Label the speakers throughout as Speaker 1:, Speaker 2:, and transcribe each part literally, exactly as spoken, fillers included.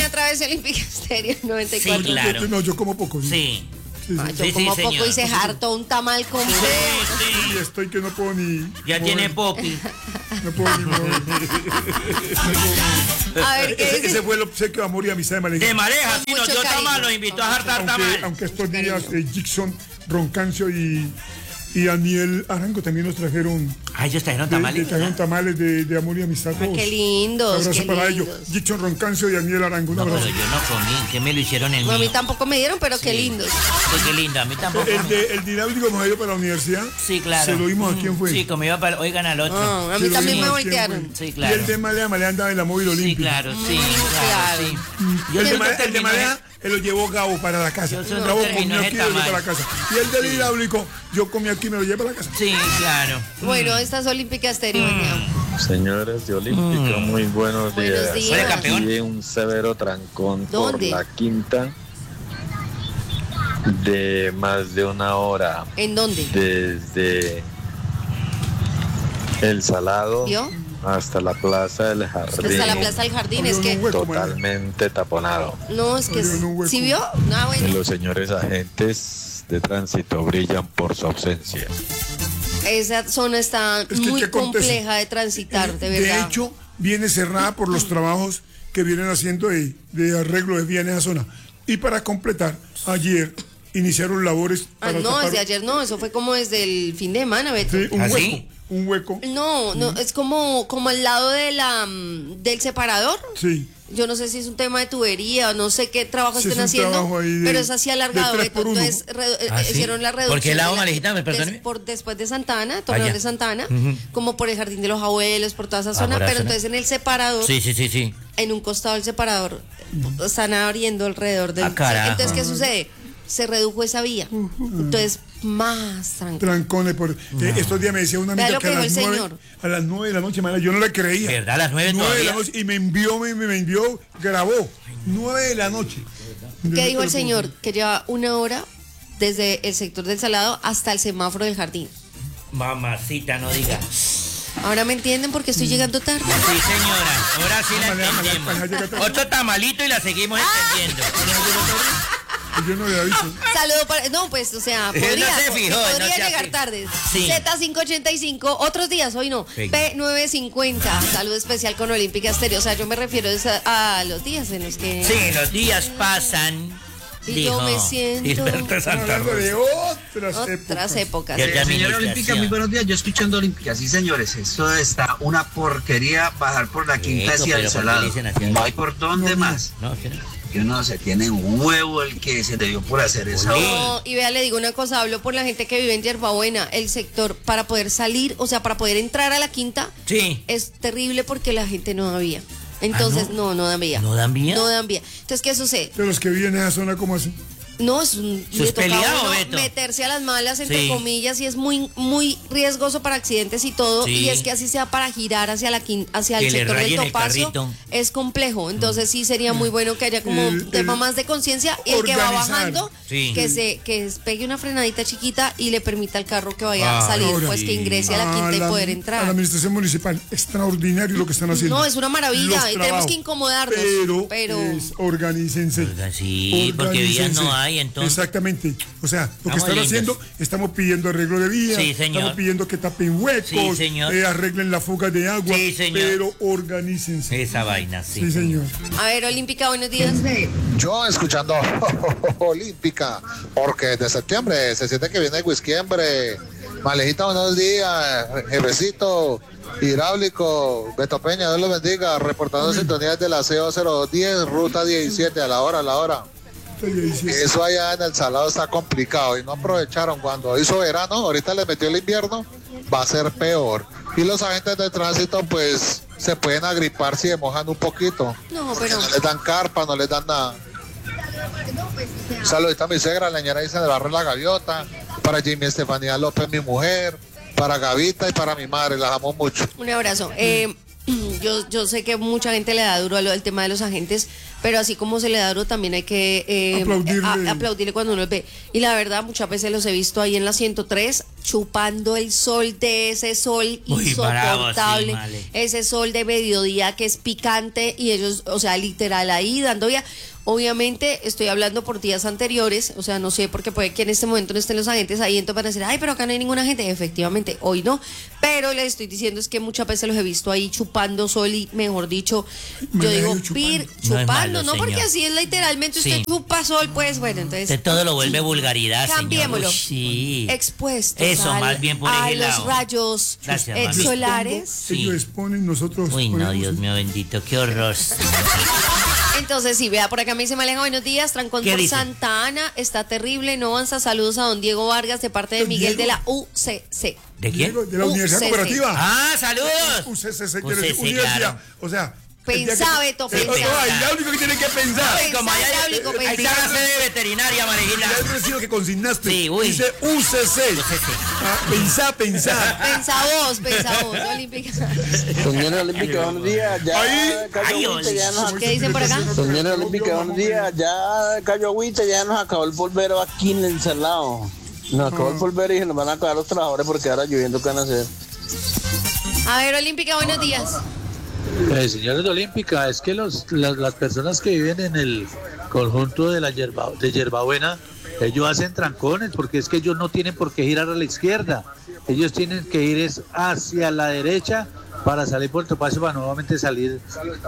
Speaker 1: a través de Olímpica Estéreo noventa y cuatro.
Speaker 2: Sí, claro.
Speaker 3: Yo, no, yo como poco.
Speaker 2: Sí.
Speaker 3: Sí, sí.
Speaker 1: Ah, yo
Speaker 2: Sí,
Speaker 1: como
Speaker 2: sí,
Speaker 1: poco
Speaker 2: señor.
Speaker 1: y se hartó un tamal con
Speaker 2: Sí,
Speaker 3: Y
Speaker 2: sí.
Speaker 3: estoy que no puedo ni...
Speaker 2: Ya
Speaker 3: mover,
Speaker 2: tiene Popi.
Speaker 3: No puedo ni mover.
Speaker 1: A ver, ¿qué
Speaker 3: Ese,
Speaker 1: dice?
Speaker 3: ese fue el obsequio de amor y amistad de Maleja.
Speaker 2: De Mareja,
Speaker 1: Con
Speaker 2: sí, nos
Speaker 1: mucho
Speaker 2: dio
Speaker 1: cariño.
Speaker 2: tamal, nos invitó a hartar
Speaker 3: Aunque,
Speaker 2: tamal.
Speaker 3: aunque estos
Speaker 1: Mucho
Speaker 3: días
Speaker 1: cariño.
Speaker 3: eh, Jackson, Roncancio y, y Daniel Arango también nos trajeron...
Speaker 2: Ay, ellos trajeron
Speaker 3: de- de-
Speaker 2: tamales.
Speaker 3: trajeron tamales de, de amor y amistad a
Speaker 1: Ah,
Speaker 3: todos.
Speaker 1: qué lindos,
Speaker 3: Un abrazo
Speaker 1: qué
Speaker 3: para
Speaker 1: lindos.
Speaker 3: ellos. Jackson Roncancio y Daniel Arango. Un
Speaker 2: No, pero
Speaker 3: abrazo.
Speaker 2: yo no comí, que me lo hicieron el
Speaker 1: No, a mí
Speaker 2: mío.
Speaker 1: tampoco me dieron, pero qué lindos.
Speaker 2: Sí, qué lindo, a mí tampoco.
Speaker 3: El, de, el de hidráulico nos ha ido para la universidad.
Speaker 2: Sí, claro.
Speaker 3: Se lo dimos a quién fue.
Speaker 2: Sí, como iba para... Oigan al otro.
Speaker 1: Ah, a
Speaker 3: Se
Speaker 1: mí
Speaker 3: lo
Speaker 1: también
Speaker 3: dimos
Speaker 1: me
Speaker 3: a quién
Speaker 1: voltearon.
Speaker 3: fue.
Speaker 2: Sí, claro.
Speaker 3: Y el de Malea, Malea andaba en la móvil
Speaker 2: Sí,
Speaker 3: olímpica.
Speaker 2: claro, sí,
Speaker 1: claro.
Speaker 2: claro, sí.
Speaker 3: Y el de,
Speaker 2: ¿Quién
Speaker 3: Malea, el de
Speaker 2: terminó
Speaker 3: Malea, él lo llevó Gabo para la casa.
Speaker 2: Yo solo
Speaker 3: Gabo
Speaker 2: terminó
Speaker 3: comió
Speaker 2: ese
Speaker 3: aquí y lo llevó
Speaker 2: tamal.
Speaker 3: para la casa. Y el del hidráulico, yo comí aquí y me lo llevé para la casa.
Speaker 2: Sí, claro.
Speaker 1: Bueno, esta es Olímpica Estéreo. venga.
Speaker 4: Señores de Olímpica, muy buenos días.
Speaker 1: Buenos días.
Speaker 2: Hola, campeón.
Speaker 4: Aquí un severo trancón
Speaker 1: ¿Dónde?
Speaker 4: por la quinta de más de una hora
Speaker 1: ¿En dónde?
Speaker 4: desde El Salado
Speaker 1: ¿Vio?
Speaker 4: hasta la Plaza del Jardín.
Speaker 1: Hasta la Plaza del Jardín, es que...
Speaker 4: Totalmente taponado.
Speaker 1: No, es que...
Speaker 3: Abrió en un hueco.
Speaker 1: ¿Sí vio? No,
Speaker 4: Y
Speaker 1: bueno.
Speaker 4: los señores agentes de tránsito brillan por su ausencia.
Speaker 1: Esa zona está
Speaker 3: Es que,
Speaker 1: muy
Speaker 3: ¿qué acontece?
Speaker 1: compleja de transitar, de verdad.
Speaker 3: De hecho, viene cerrada por los trabajos que vienen haciendo de, de arreglo de vía en esa zona. Y para completar, ayer iniciaron labores
Speaker 1: Ah,
Speaker 3: para
Speaker 1: no,
Speaker 3: tapar-
Speaker 1: desde ayer no, eso fue como desde el fin de semana, Beto.
Speaker 3: Sí, un
Speaker 2: ¿Ah,
Speaker 3: hueco.
Speaker 2: sí?
Speaker 3: Un hueco.
Speaker 1: No, no, es como, como al lado de la, mm, del separador.
Speaker 3: Sí.
Speaker 1: Yo no sé si es un tema de tubería, no sé qué trabajo
Speaker 3: Sí,
Speaker 1: estén
Speaker 3: es un
Speaker 1: haciendo,
Speaker 3: trabajo ahí de-
Speaker 1: pero es así alargado,
Speaker 3: de tres
Speaker 1: Beto.
Speaker 3: por uno.
Speaker 1: Entonces re- eh,
Speaker 2: ¿Ah, sí?
Speaker 1: hicieron la reducción.
Speaker 2: ¿Por qué lado,
Speaker 1: de la-
Speaker 2: Malejita? ¿Me perdone?
Speaker 1: des- por, después de Santana, Torreón
Speaker 2: ya.
Speaker 1: de Santana, como por el Jardín de los Abuelos, por toda esa
Speaker 2: Ah,
Speaker 1: zona,
Speaker 2: por esa
Speaker 1: pero
Speaker 2: zona.
Speaker 1: entonces en el separador,
Speaker 2: Sí, sí, sí, sí.
Speaker 1: en un costado del separador, están abriendo alrededor del...
Speaker 2: Ah, carajo.
Speaker 1: Entonces, ¿qué sucede? Se redujo esa vía. Entonces, más tranquilo.
Speaker 3: Trancones. Por, eh, estos días me decía una
Speaker 1: Vea
Speaker 3: amiga
Speaker 1: lo
Speaker 3: que a
Speaker 1: que
Speaker 3: las,
Speaker 1: dijo el
Speaker 3: nueve,
Speaker 1: señor.
Speaker 3: a las nueve de la noche, mala, yo no le creía.
Speaker 2: ¿Verdad? ¿A las nueve
Speaker 3: Nueve de la
Speaker 2: todavía?
Speaker 3: noche, y me envió, me, me envió, grabó. Nueve de la noche.
Speaker 1: ¿Qué dijo el señor? Que lleva una hora desde el sector del Salado hasta el semáforo del jardín.
Speaker 2: Mamacita, no diga.
Speaker 1: Ahora me entienden porque estoy llegando tarde.
Speaker 2: Sí, señora. Ahora sí la
Speaker 3: Malea, Malea, Malea, llega
Speaker 2: entendemos.
Speaker 3: tarde.
Speaker 2: Otro tamalito y la seguimos entendiendo.
Speaker 3: Y yo no le aviso.
Speaker 1: Saludo para... No, pues, o sea,
Speaker 2: Él no
Speaker 1: podría,
Speaker 2: se fijó, él no
Speaker 1: podría
Speaker 2: se
Speaker 1: llegar
Speaker 2: fijó.
Speaker 1: tarde.
Speaker 2: Sí.
Speaker 1: Z quinientos ochenta y cinco, otros días, hoy no.
Speaker 2: Sí.
Speaker 1: P novecientos cincuenta, saludo especial con Olímpica Estéreo. O sea, yo me refiero es a, a los días en los que...
Speaker 2: Sí, los días pasan.
Speaker 1: Y
Speaker 2: dijo
Speaker 1: yo me siento-
Speaker 2: Gilberto
Speaker 3: Estamos
Speaker 2: Santa
Speaker 3: hablando de
Speaker 2: Rosa.
Speaker 3: otras,
Speaker 1: Otras épocas.
Speaker 2: Y el de
Speaker 5: Eh, señora
Speaker 2: administración.
Speaker 5: Olímpica, muy buenos días. Yo escuchando Olímpica, sí señores, esto está una porquería bajar por la quinta
Speaker 2: Eso,
Speaker 5: hacia
Speaker 2: pero
Speaker 5: el
Speaker 2: ¿por qué
Speaker 5: Salado.
Speaker 2: le dicen así?
Speaker 5: No hay por dónde más.
Speaker 2: No, ¿qué no?
Speaker 5: Yo no sé, tiene un huevo el que se te dio por hacer esa
Speaker 2: Olé.
Speaker 5: obra.
Speaker 1: No, y vea, le digo una cosa, hablo por la gente que vive en Yerbabuena, el sector, para poder salir, o sea, para poder entrar a la quinta,
Speaker 2: Sí.
Speaker 1: es terrible porque la gente no da vía. Entonces,
Speaker 2: ¿Ah,
Speaker 1: no? no, dan vía.
Speaker 2: ¿No dan vía?
Speaker 1: No dan vía. Entonces, ¿qué sucede?
Speaker 3: De los que viven en esa zona, ¿cómo así?
Speaker 1: No, es un
Speaker 2: Eso
Speaker 1: le
Speaker 2: es
Speaker 1: toca a
Speaker 2: peleado,
Speaker 1: uno
Speaker 2: Beto.
Speaker 1: meterse a las malas, entre
Speaker 2: Sí.
Speaker 1: comillas, y es muy muy riesgoso para accidentes y todo.
Speaker 2: Sí.
Speaker 1: Y es que así sea para girar hacia la quin- hacia el
Speaker 2: Que le
Speaker 1: sector del
Speaker 2: rayen el
Speaker 1: Topacio,
Speaker 2: carrito.
Speaker 1: es complejo. Entonces sí sería muy bueno que haya como
Speaker 3: El-
Speaker 1: un tema
Speaker 3: el
Speaker 1: más de conciencia y el que va
Speaker 3: organizar.
Speaker 1: bajando,
Speaker 2: Sí.
Speaker 1: que se que pegue una frenadita chiquita y le permita al carro que vaya
Speaker 2: Ah,
Speaker 1: a salir,
Speaker 3: ahora
Speaker 1: pues que
Speaker 2: sí.
Speaker 1: ingrese a la quinta y
Speaker 3: la-
Speaker 1: poder
Speaker 3: A la
Speaker 1: entrar.
Speaker 3: administración municipal, extraordinario lo que están haciendo.
Speaker 1: No, es una maravilla
Speaker 3: Los
Speaker 1: y tenemos
Speaker 3: trabajos.
Speaker 1: que incomodarnos,
Speaker 3: Pero,
Speaker 1: pero-
Speaker 3: es, organícense.
Speaker 2: Oiga, sí, porque vías no hay, entonces.
Speaker 3: Exactamente. O sea, lo que
Speaker 2: Estamos
Speaker 3: están
Speaker 2: lindos.
Speaker 3: haciendo, estamos pidiendo arreglo de vías,
Speaker 2: Sí, señor.
Speaker 3: estamos pidiendo que tapen huecos,
Speaker 2: Sí, señor.
Speaker 3: eh, arreglen la fuga de agua,
Speaker 2: Sí, señor.
Speaker 3: pero organícense.
Speaker 2: Esa vaina, sí.
Speaker 3: Sí, señor.
Speaker 1: A ver, Olímpica, buenos días.
Speaker 6: Yo escuchando Olímpica, porque desde septiembre se siente que viene el whiskyembre. Malejita, buenos días, jefecito, hidráulico, Beto Peña, Dios lo bendiga, reportando sintonías de la C O cero dos diez, ruta diecisiete, a la hora, a la hora. Eso allá en el Salado está complicado y no aprovecharon cuando hizo verano, ahorita le metió el invierno, va a ser peor. Y los agentes de tránsito pues se pueden agripar si se mojan un poquito.
Speaker 1: No,
Speaker 6: Porque
Speaker 1: pero
Speaker 6: no les dan carpa, no les dan nada. Un saludito a mi suegra, la señora Isa de Barrio La Gaviota, para Jimmy Estefanía López, mi mujer, para Gavita y para mi madre, las amo mucho.
Speaker 1: un abrazo. Eh, yo, yo sé que mucha gente le da duro a lo del tema de los agentes, pero así como se le da duro también hay que eh,
Speaker 3: Aplaudirle.
Speaker 1: a- aplaudirle cuando uno los ve. Y la verdad, muchas veces los he visto ahí en la ciento tres chupando el sol de ese sol
Speaker 2: Muy bravo,
Speaker 1: insoportable,
Speaker 2: sí, vale.
Speaker 1: ese sol de mediodía que es picante y ellos, o sea, literal ahí dando ya. Obviamente estoy hablando por días anteriores, o sea, no sé, porque puede que en este momento no estén los agentes ahí, entonces van a decir, ay, pero acá no hay ninguna gente. Efectivamente, hoy no, pero les estoy diciendo es que muchas veces los he visto ahí chupando sol y, mejor dicho,
Speaker 3: Me
Speaker 1: yo
Speaker 3: la
Speaker 1: digo,
Speaker 3: digo chupando.
Speaker 1: pir,
Speaker 2: No es
Speaker 1: chupando,
Speaker 2: malo,
Speaker 1: no, porque
Speaker 2: señor.
Speaker 1: así es literalmente, usted
Speaker 2: Sí.
Speaker 1: chupa sol, pues bueno, entonces...
Speaker 2: Usted todo lo vuelve vulgaridad, señor.
Speaker 1: Cambiémoslo.
Speaker 2: Uy, sí.
Speaker 1: Expuestos
Speaker 2: Eso,
Speaker 1: al-
Speaker 2: más bien por
Speaker 1: a
Speaker 2: ese
Speaker 1: los
Speaker 2: lado.
Speaker 1: rayos
Speaker 2: Gracias,
Speaker 1: eh,
Speaker 2: mami.
Speaker 1: solares.
Speaker 2: Sí.
Speaker 3: Ellos exponen, nosotros
Speaker 2: Uy, no,
Speaker 3: ponemos-
Speaker 2: Dios mío bendito, qué horror.
Speaker 1: Entonces, sí, vea, por acá me dice Maleja, buenos días, trancón
Speaker 2: ¿Qué
Speaker 1: por
Speaker 2: dice?
Speaker 1: Santa Ana, está terrible, no avanza, saludos a don Diego Vargas de parte de
Speaker 3: Don
Speaker 1: Miguel
Speaker 3: Diego.
Speaker 1: de la U C C.
Speaker 2: ¿De quién?
Speaker 3: Diego, de la Universidad
Speaker 1: U C C.
Speaker 3: Cooperativa.
Speaker 2: Ah, saludos.
Speaker 3: U C C, quiere
Speaker 2: U C C,
Speaker 3: decir universidad.
Speaker 2: claro.
Speaker 3: O sea, el día
Speaker 1: Pensá,
Speaker 3: que-
Speaker 1: Beto,
Speaker 3: Eh,
Speaker 1: pensá.
Speaker 3: no, ahí lo único que tienen que pensar.
Speaker 1: Pensá,
Speaker 2: Como allá
Speaker 1: Diablico,
Speaker 2: hay
Speaker 1: pensá.
Speaker 2: clase de veterinaria, Marejita.
Speaker 3: Ya el recibo que consignaste.
Speaker 2: Sí, uy.
Speaker 3: Dice U C C. Ah, pensá, pensá.
Speaker 1: Pensá vos, pensá vos, Olímpica.
Speaker 7: Señora Olímpica, buenos días. Ya
Speaker 3: Ahí.
Speaker 7: cayó
Speaker 2: Ay,
Speaker 7: agüita, ya nos
Speaker 1: ¿Qué dicen por acá?
Speaker 7: Señora Olímpica, buenos días. Ya cayó agüita, ya nos acabó el polvero aquí en el encerrado. Nos acabó el polvero y se nos van a acabar los trabajadores porque ahora lloviendo, ¿qué van a hacer?
Speaker 1: A ver, Olímpica, buenos días.
Speaker 8: Eh, señores de Olímpica, es que los, las, las personas que viven en el conjunto de la yerba, de Yerbabuena, ellos hacen trancones porque es que ellos no tienen por qué girar a la izquierda. Ellos tienen que ir es hacia la derecha para salir por el topacio para nuevamente salir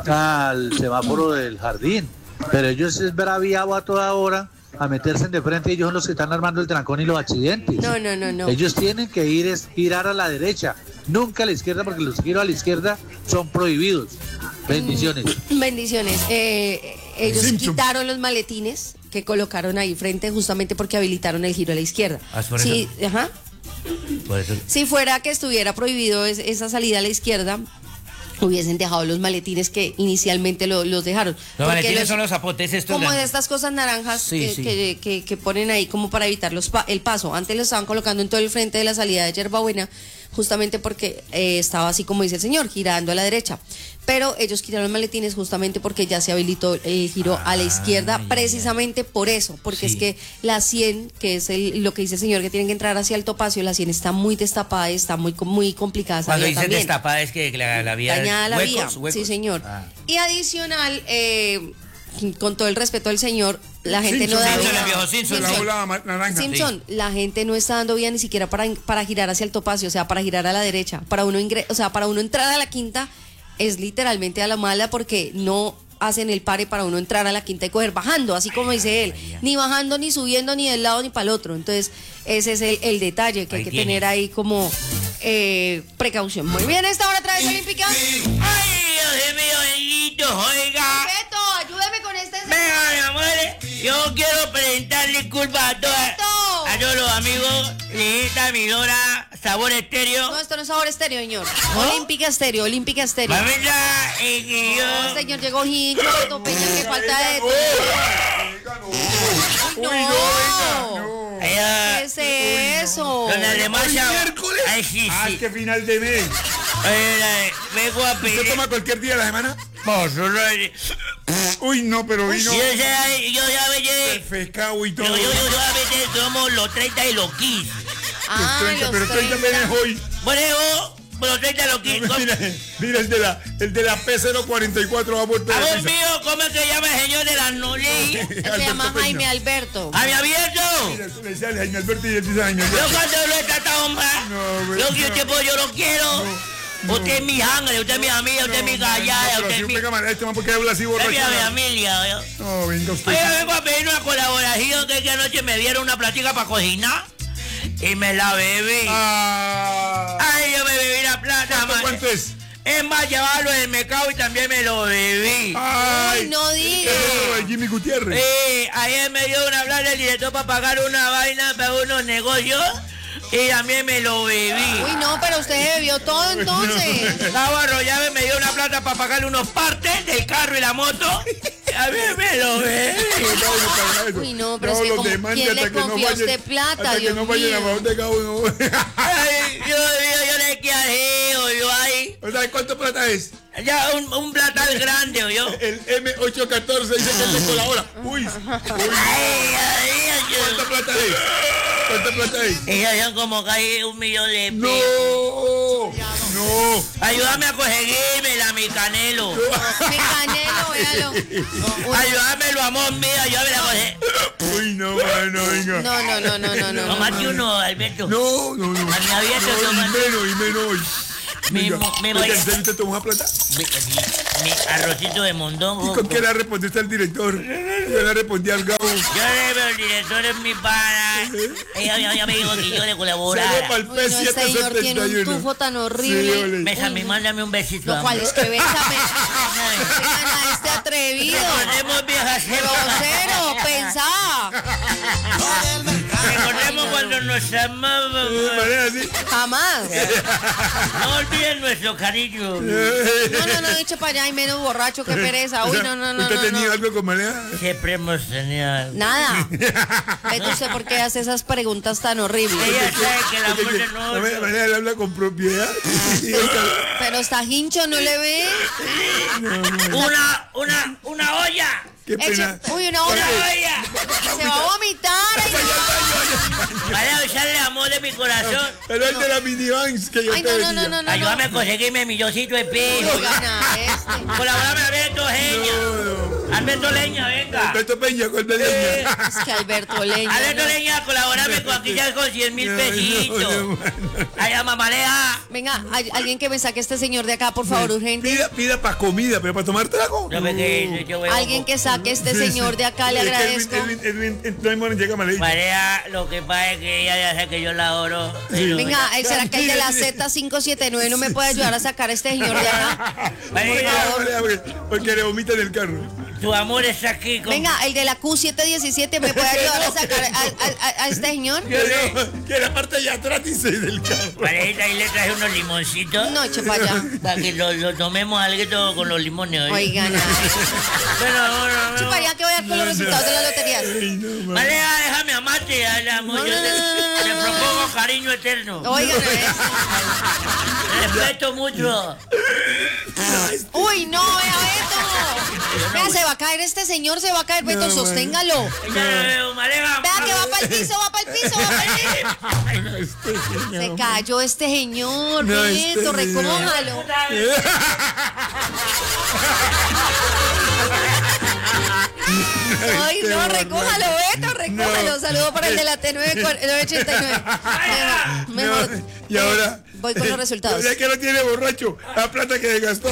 Speaker 8: al semáforo del jardín. Pero ellos es braviado a toda hora a meterse de frente y ellos son los que están armando el trancón y los accidentes.
Speaker 1: No, no, no, no.
Speaker 8: Ellos tienen que ir es girar a la derecha, nunca a la izquierda porque los giros a la izquierda son prohibidos. Bendiciones.
Speaker 1: Bendiciones. Eh, ellos
Speaker 3: Simpson.
Speaker 1: quitaron los maletines que colocaron ahí frente justamente porque habilitaron el giro a la izquierda.
Speaker 2: Ah, ¿es por
Speaker 1: Sí, ajá.
Speaker 2: Por eso.
Speaker 1: Si fuera que estuviera prohibido es- esa salida a la izquierda, hubiesen dejado los maletines que inicialmente lo- los dejaron.
Speaker 2: Los
Speaker 1: Porque
Speaker 2: maletines
Speaker 1: los-
Speaker 2: son los zapotes estos.
Speaker 1: como de
Speaker 2: grandes.
Speaker 1: estas cosas naranjas
Speaker 2: Sí,
Speaker 1: que,
Speaker 2: sí.
Speaker 1: que- que- que ponen ahí como para evitar los pa- el paso. Antes lo estaban colocando en todo el frente de la salida de Yerbabuena, justamente porque eh, estaba así como dice el señor, girando a la derecha. Pero ellos quitaron los maletines justamente porque ya se habilitó el giro a la izquierda,
Speaker 2: ay,
Speaker 1: precisamente por eso, porque
Speaker 2: Sí.
Speaker 1: es que la cien, que es el, lo que dice el señor, que tienen que entrar hacia el topacio, la cien está muy destapada y está muy, muy complicada. esa
Speaker 2: Cuando
Speaker 1: vía
Speaker 2: dicen
Speaker 1: también.
Speaker 2: destapada es que la, la vía.
Speaker 1: Dañada la
Speaker 2: huecos,
Speaker 1: vía,
Speaker 2: huecos.
Speaker 1: sí señor.
Speaker 2: Ah.
Speaker 1: Y adicional, eh, con todo el respeto del señor, la gente
Speaker 3: Simpson,
Speaker 1: no da
Speaker 2: Simpson,
Speaker 1: vía.
Speaker 2: el viejo Simpson.
Speaker 3: La
Speaker 1: Simpson,
Speaker 3: bola ma- naranja.
Speaker 1: Simpson, la gente no está dando vía ni siquiera para, para girar hacia el topacio, o sea, para girar a la derecha. Para uno ingre o sea, para uno entrar a la quinta es literalmente a la mala porque no hacen el pare para uno entrar a la quinta y coger bajando, así como dice él, ni bajando, ni subiendo, ni del lado, ni para el otro. Entonces, ese es el, el detalle que
Speaker 2: Ahí
Speaker 1: hay que
Speaker 2: tiene.
Speaker 1: tener ahí como eh, precaución. Muy bien, esta hora otra vez olímpica.
Speaker 2: Ay, Dios mío, bendito, oiga.
Speaker 1: Beto, ayúdeme con este.
Speaker 2: Venga, mi amor, yo quiero presentarle disculpas a, todas-
Speaker 1: Beto.
Speaker 2: a todos los amigos de esta emisora Sabor Estéreo.
Speaker 1: No, esto no es sabor estéreo, señor. Olímpica estéreo, olímpica estéreo.
Speaker 2: La verdad es que
Speaker 1: No,
Speaker 2: yo...
Speaker 1: señor, llegó hincho, Beto Peña, que falta de.
Speaker 3: Uy,
Speaker 1: No.
Speaker 3: no, venga, no.
Speaker 2: Ay,
Speaker 1: ¿Qué es eso?
Speaker 2: Don Además,
Speaker 3: ¿Hoy miércoles?
Speaker 2: Ay, sí,
Speaker 3: Ah,
Speaker 2: sí.
Speaker 3: es que final de mes.
Speaker 2: Ay, ay, vengo a
Speaker 3: ¿Usted
Speaker 2: pedir...
Speaker 3: toma cualquier día de la semana?
Speaker 2: Vamos, yo soy-
Speaker 3: Uy, no, pero vino
Speaker 2: Yo ya, yo ya me
Speaker 3: pescado y
Speaker 2: Yo,
Speaker 3: todo.
Speaker 2: yo, yo solamente somos los treinta y los quince.
Speaker 1: Ah,
Speaker 3: Los treinta,
Speaker 1: los
Speaker 3: pero treinta
Speaker 1: treinta.
Speaker 3: apenas hoy.
Speaker 2: Bueno, vos, los treinta y los quince.
Speaker 3: Mira, mira el de la, el de la P cero cuarenta y cuatro va a muerto de
Speaker 2: Amor
Speaker 3: risa.
Speaker 2: mío, ¿cómo es que se llama el señor de las nolillas?
Speaker 1: Él se llama
Speaker 3: Alberto
Speaker 1: Jaime
Speaker 3: Peña.
Speaker 1: Alberto.
Speaker 2: ¡A mi abierto!
Speaker 3: Mira, tú le decías a Jaime Alberto y él dice Jaime
Speaker 2: Yo
Speaker 3: Alberto.
Speaker 2: cuando lo he tratado mal,
Speaker 3: No, güey,
Speaker 2: yo quiero
Speaker 3: no.
Speaker 2: tiempo, yo lo quiero.
Speaker 3: no.
Speaker 2: Usted es mi sangre, usted es mi amiga, usted es mi callada,
Speaker 3: Pero
Speaker 2: usted
Speaker 3: así
Speaker 2: es mi...
Speaker 3: usted, camarada, este man, ¿por qué habla así
Speaker 2: Usted es mi
Speaker 3: borracho?
Speaker 2: familia. yo.
Speaker 3: No, venga usted.
Speaker 2: Oye, vengo a pedir una colaboración que, que anoche me dieron una plática para cocinar y me la bebí.
Speaker 3: Ah,
Speaker 2: Ay, yo me bebí la plata,
Speaker 3: ¿cuánto,
Speaker 2: man.
Speaker 3: cuánto es?
Speaker 2: Es más, llevarlo del mercado y también me lo bebí.
Speaker 3: Ay,
Speaker 1: Uy, no diga.
Speaker 3: eso de Jimmy Gutiérrez.
Speaker 2: Sí, ayer me dio una plata el director para pagar una vaina para unos negocios y también me lo bebí.
Speaker 1: Uy, no, pero usted bebió todo entonces.
Speaker 2: Estaba arrollado y me dio una plata para pagarle unos partes del carro y la moto. Y a mí me lo bebí.
Speaker 1: Uy, no, pero es que
Speaker 3: los
Speaker 1: como-
Speaker 3: demande
Speaker 1: ¿quién le
Speaker 3: hasta que no
Speaker 1: confió a
Speaker 3: vayan-
Speaker 1: usted plata,
Speaker 3: Hasta que
Speaker 1: Dios
Speaker 3: no vayan a
Speaker 1: mío?
Speaker 3: favor de cada uno.
Speaker 2: Ay, yo, yo, yo le quedé así, yo ahí.
Speaker 3: ¿Sabes cuánto plata es?
Speaker 2: Ya, un, un platal grande, ¿o yo?
Speaker 3: El M ochocientos catorce dice que te colabora. Uy, uy.
Speaker 2: Ay, ay, ay,
Speaker 3: ¿Cuánta plata es? ¿Cuánta plata es?
Speaker 2: ellos son como casi un millón de pesos.
Speaker 3: No, no.
Speaker 2: Ayúdame a conseguírmela, mi Canelo.
Speaker 1: Mi Canelo, véalo.
Speaker 2: Ayúdamelo, amor mío, ayúdame a conseguir.
Speaker 3: Uy, no, mano, venga.
Speaker 1: No, no, no, no, no, no.
Speaker 2: Tomate uno, Alberto.
Speaker 3: No, no, no.
Speaker 2: A mi abierto,
Speaker 3: No, y
Speaker 2: tomate.
Speaker 3: menos, y menos hoy.
Speaker 2: Mi,
Speaker 3: Venga,
Speaker 2: mo- mi,
Speaker 3: oiga,
Speaker 2: voy-
Speaker 3: ¿en serio te tomó una plata?
Speaker 2: mi, mi arrocito de mondongo.
Speaker 3: ¿Y con qué le respondiste al director? Yo le respondí al Gabo.
Speaker 2: Yo le veo, el director es mi pana. Ella, ella- ella me dijo que yo le colaborara.
Speaker 3: Salió para el
Speaker 1: Uy,
Speaker 3: P
Speaker 1: no, este señor tiene un tufo tan horrible.
Speaker 3: ole.
Speaker 2: Bésame, mándame un besito.
Speaker 1: Lo cual
Speaker 2: amor.
Speaker 1: es que bésame. Oigan a este atrevido.
Speaker 2: Recordemos viejas
Speaker 1: Grosero, pensá.
Speaker 2: Recordemos cuando nos amábamos.
Speaker 3: ¿Manera así?
Speaker 1: Jamás.
Speaker 2: No olviden nuestro cariño.
Speaker 1: No, no, no, eche para allá y menos borracho que pereza. Uy, no, no, no.
Speaker 3: ¿Usted
Speaker 1: no,
Speaker 3: tenía
Speaker 1: no.
Speaker 3: algo con Manera?
Speaker 2: Siempre hemos tenido algo.
Speaker 1: Nada. Vete usted por qué hace esas preguntas tan horribles.
Speaker 2: Ella sabe que la
Speaker 3: Porque
Speaker 2: muerte no...
Speaker 3: Manera Manera le habla con propiedad. Y ahorita-
Speaker 1: Pero está hincho, ¿no le ve?
Speaker 2: Una, una, una olla.
Speaker 3: Qué
Speaker 1: Eche,
Speaker 3: pena.
Speaker 1: uy, una olla.
Speaker 2: Una olla.
Speaker 1: Se va a vomitar. Ay, no.
Speaker 2: Para echarle amor de mi corazón.
Speaker 3: Pero el de la minivans que yo
Speaker 1: Ay,
Speaker 3: te
Speaker 1: no, no,
Speaker 3: venía.
Speaker 1: no, no, no.
Speaker 2: Ayúdame a conseguirme mi millocito de peso.
Speaker 1: Oigan a este.
Speaker 2: Colaborame, Alberto Leña. Alberto Leña, venga.
Speaker 3: Alberto Peña, con de leña.
Speaker 1: Es que Alberto Leña.
Speaker 2: Alberto
Speaker 1: ¿no?
Speaker 2: Leña, colaborame con aquí ya con cien mil
Speaker 3: No,
Speaker 2: pesitos.
Speaker 3: no, no,
Speaker 2: Allá, mamaleja.
Speaker 1: Venga, hay- alguien que me saque a este señor de acá, por favor, urgente.
Speaker 3: Pida, pida para comida, pero para tomar trago.
Speaker 2: Yo me quedé, yo veo-
Speaker 1: Alguien que saque a este
Speaker 3: Sí,
Speaker 1: señor
Speaker 3: sí.
Speaker 1: de acá, le
Speaker 3: Es que
Speaker 1: agradezco.
Speaker 3: Edwin, Edwin, Edwin, Edwin, no hay modo, llega Maleita.
Speaker 2: Marea, lo que pasa es que ella ya sabe que yo la adoro. Pero-
Speaker 1: Venga, eh, ¿será que el de la Z cinco siete nueve no me puede ayudar a sacar a este señor de acá?
Speaker 2: Marea,
Speaker 3: Porque- porque- Porque le vomita en el carro.
Speaker 2: tu amor está aquí. Con...
Speaker 1: Venga, el de la Q siete diecisiete me puede ayudar a sacar a, a- a- a este señor.
Speaker 3: Que, no, que la parte de atrás dice del carro.
Speaker 2: Marejita, ahí le traje unos limoncitos.
Speaker 1: No, eche para allá.
Speaker 2: Para que lo, lo tomemos algo con los limones. ¿oye?
Speaker 1: Oigan, ay.
Speaker 2: Bueno, bueno, bueno.
Speaker 1: Eche para allá que voy a dar con los resultados de las loterías.
Speaker 3: Ay, no, man.
Speaker 2: Marea, déjame amarte. ya, la amor,
Speaker 1: No,
Speaker 2: yo
Speaker 1: no,
Speaker 2: te,
Speaker 1: no, no,
Speaker 2: te
Speaker 1: no, no.
Speaker 2: propongo cariño eterno.
Speaker 1: Oigan, a este.
Speaker 2: Te respeto mucho.
Speaker 1: Uy, no, vea esto. Vea, se va a caer este señor, se va a caer, Beto,
Speaker 3: No,
Speaker 1: sosténgalo.
Speaker 2: Ya lo veo, Marea.
Speaker 1: Vea que va para el piso, va para el piso, va para el piso. Se cayó este señor,
Speaker 3: No, este
Speaker 1: Beto,
Speaker 3: señor.
Speaker 1: recójalo. Ay,
Speaker 3: Este
Speaker 1: no,
Speaker 3: borracho.
Speaker 1: recójalo, Beto, recójalo.
Speaker 3: No.
Speaker 1: Saludo para el de la T nueve ochenta y nueve. Mejor, mejor,
Speaker 3: No, y
Speaker 1: eh,
Speaker 3: ahora.
Speaker 1: voy con los resultados.
Speaker 3: Ya que no tiene borracho, la plata que gastó.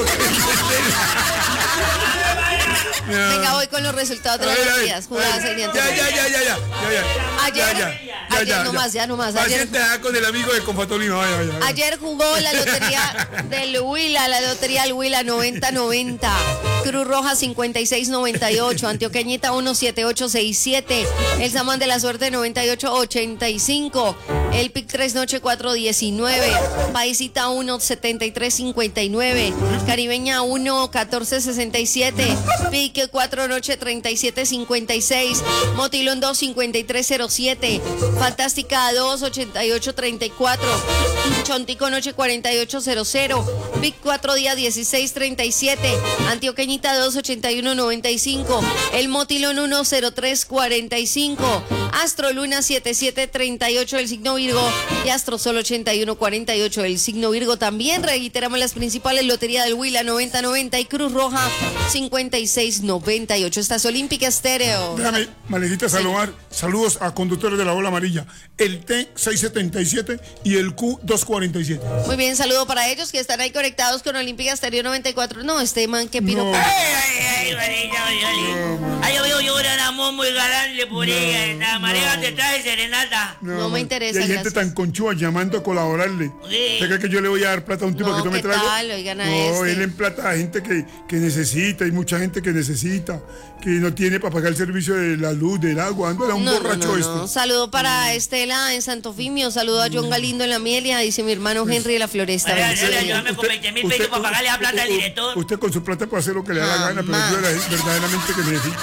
Speaker 1: Venga, voy con los resultados de
Speaker 3: A
Speaker 1: las
Speaker 3: ver, a ver,
Speaker 1: loterías jugadas
Speaker 3: a ver.
Speaker 1: el día
Speaker 3: Ya,
Speaker 1: anterior.
Speaker 3: ya, ya, ya, ya, ya, ya.
Speaker 1: Ayer-
Speaker 3: ya, ya,
Speaker 1: ayer no más, ya no más, ayer-
Speaker 3: Paciente ah, con el amigo de Confatolino, vaya, vaya. vaya.
Speaker 1: Ayer jugó la lotería del Huila, la lotería del Huila noventa noventa, Cruz Roja cincuenta y seis noventa y ocho, Antioqueñita uno siete ocho seis siete, El Samán de la Suerte noventa y ocho ochenta y cinco, El Pic tres Noche cuatro diecinueve, Paisita uno setenta y tres cincuenta y nueve, Caribeña uno catorce sesenta y siete, Pique cuatro Noche treinta y siete cincuenta y seis, Motilón dos cincuenta y tres cero siete, Fantástica dos ochenta y ocho treinta y cuatro, Chontico Noche cuarenta y ocho cero cero, Vic cuatro Día dieciséis treinta y siete, Antioqueñita dos ochenta y uno noventa y cinco, El Motilón uno cero tres cuarenta y cinco, Astro Luna setenta y siete treinta y ocho del signo Virgo y Astro Sol ochenta y uno cuarenta y ocho del signo Virgo. También reiteramos las principales: Lotería del Huila noventa noventa y Cruz Roja cincuenta y seis noventa y ocho. Esta es Olímpica Estéreo.
Speaker 3: Déjame, Malejita Salomar, saludos a conductores de la bola amarilla. El T seiscientos setenta y siete y el Q doscientos cuarenta y siete.
Speaker 1: Muy bien, saludo para ellos que están ahí conectados con Olímpica Estéreo noventa y cuatro. No, este man que pido.
Speaker 3: No.
Speaker 2: Ay, ay, ay, Marita, ay, ay. Ay, yo veo yo un amor muy galante por ella. La Marea te trae serenata.
Speaker 1: No me interesa,
Speaker 3: Y hay gente
Speaker 1: gracias.
Speaker 3: tan conchúa llamando a colaborarle.
Speaker 2: Sí.
Speaker 3: ¿Usted cree que yo le voy a dar plata a un tipo
Speaker 1: No,
Speaker 3: que tome
Speaker 1: ¿qué
Speaker 3: trago?
Speaker 1: tal? Oigan a
Speaker 3: no,
Speaker 1: este.
Speaker 3: él en plata a gente que, que necesita, hay mucha gente que necesita, que no tiene para pagar el servicio de la luz, del agua, ándale a un
Speaker 1: No, no,
Speaker 3: borracho
Speaker 1: no,
Speaker 3: este.
Speaker 1: no. Saludo para Estela en Santo Fimio, saludo a John Galindo en la Mielia, dice mi hermano Henry de la Floresta.
Speaker 2: María,
Speaker 1: Bendiciones.
Speaker 2: María, ayúdame con veinte mil pesos para pagarle la plata al
Speaker 3: usted-
Speaker 2: director.
Speaker 3: Usted con su plata puede hacer lo que le da la gana, pero
Speaker 1: Jamás.
Speaker 3: yo era verdaderamente que necesito.
Speaker 2: Eso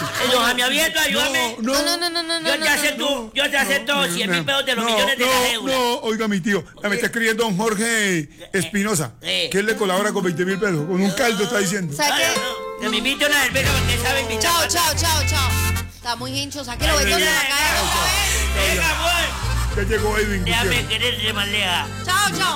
Speaker 2: Jaime Abierto, ayúdame.
Speaker 3: No,
Speaker 1: No, no, no, no, no.
Speaker 2: Yo te
Speaker 1: no, no,
Speaker 2: acepto,
Speaker 1: no.
Speaker 2: yo te acepto cien mil pesos de los millones de la
Speaker 3: no,
Speaker 2: deuda.
Speaker 3: no, oiga mi tío, me está escribiendo don Jorge Espinosa,
Speaker 2: Eh.
Speaker 3: que él le colabora con veinte mil pesos, con un caldo está diciendo.
Speaker 1: ¿Sabe
Speaker 2: Ay,
Speaker 1: qué?
Speaker 2: no, que me invite una cerveza porque sabe invitar.
Speaker 1: Chao, chao, chao, chao. Está muy hincho, sáquelo,
Speaker 2: Ay,
Speaker 1: vete donde
Speaker 2: venga,
Speaker 1: la cae.
Speaker 2: venga, amor.
Speaker 3: Ya llegó Edwin
Speaker 2: Déjame
Speaker 3: Gutiérrez.
Speaker 2: quererte más lejos.
Speaker 1: Chao, chao.